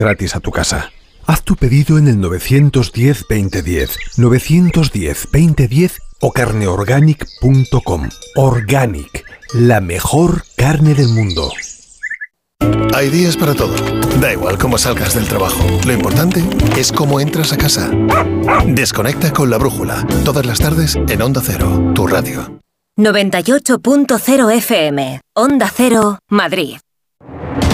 gratis a tu casa. Haz tu pedido en el 910-2010, 910-2010 o carneorganic.com. Organic, la mejor carne del mundo. Hay días para todo. Da igual cómo salgas del trabajo. Lo importante es cómo entras a casa. Desconecta con La Brújula. Todas las tardes en Onda Cero, tu radio. 98.0 FM. Onda Cero, Madrid.